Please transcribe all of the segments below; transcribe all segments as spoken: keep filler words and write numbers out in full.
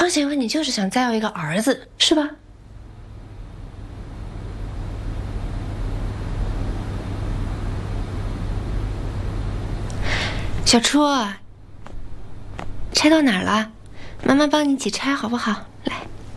张贤文，你就是想再要一个儿子，是吧？小初，拆到哪儿了？妈妈帮你一起拆好不好？来，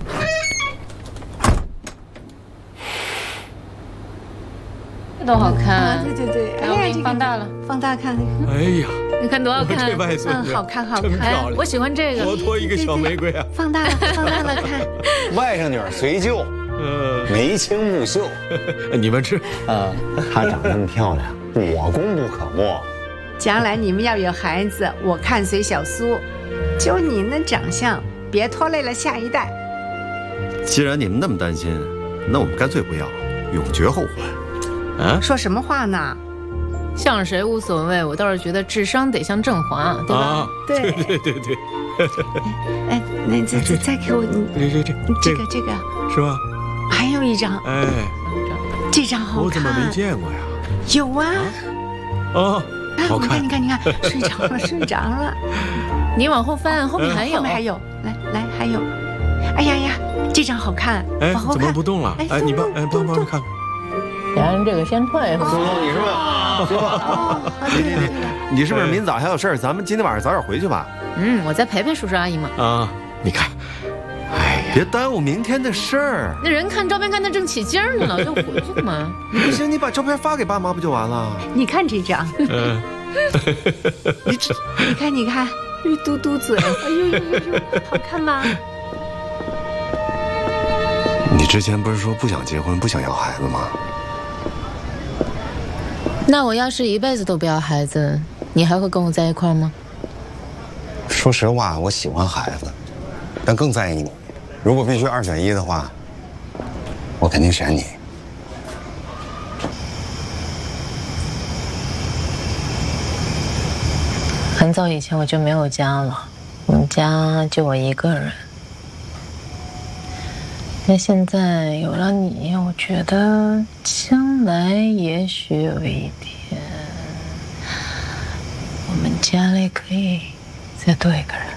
这多好看！ 啊，对对对， 哎呀，我给你放大了， 放大看。 哎呀， 你看多好看！ 这外孙子嗯，好看好真看。 漂亮， 我喜欢这个， 多多一个小玫瑰啊！ 放大了，放大了看。 外甥女儿随舅， 嗯， 眉清目秀。 你们吃啊，她长那么漂亮，我功不可没。 将来你们要有孩子，我看随小苏。就你那长相，别拖累了下一代。 既然你们那么担心，那我们干脆不要，永绝后患。 啊？ 说什么话呢？ 像谁无所谓，我倒是觉得智商得像振华，对吧？ 啊， 对对对对， 哎，那再再再给我你这这这个这个是吧？ 还有一张， 哎， 这张好看。 我怎么没见过呀？ 有啊。 哦，好看。 你看你看你看，睡着了睡着了。 你往后翻，后面还有， 后面还有，来来还有。哎呀呀，这张好看， 哎， 往后看。 怎么不动了？哎，你帮哎帮帮着看看。 咱这个先退回去。 你是吧？是吧？你你你你是不是明早还有事儿？咱们今天晚上早点回去吧。 嗯，我再陪陪叔叔阿姨嘛。 啊，你看，哎， 别耽误明天的事儿。 那人看照片看得正起劲儿呢，就回去嘛。 不行，你把照片发给爸妈不就完了？ 你看这张， 嗯， 你这， 你看你看，绿嘟嘟嘴，哎呦呦呦呦，好看吧？ 你之前不是说不想结婚，不想要孩子吗？ 那我要是一辈子都不要孩子，你还会跟我在一块儿吗？ 说实话，我喜欢孩子，但更在意你。如果必须二选一的话，我肯定选你。 很早以前我就没有家了，我们家就我一个人。但现在有了你，我觉得将来也许有一天，我们家里可以再多一个人。